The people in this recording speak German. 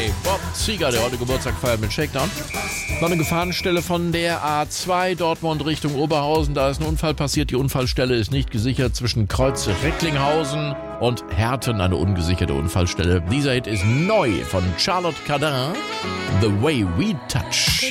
Bob Seger, der heute Geburtstag feiert mit Shakedown. Noch eine Gefahrenstelle von der A2 Dortmund Richtung Oberhausen. Da ist ein Unfall passiert. Die Unfallstelle ist nicht gesichert zwischen Kreuz Recklinghausen und Herten. Eine ungesicherte Unfallstelle. Dieser Hit ist neu von Charlotte Cardin. The Way We Touch.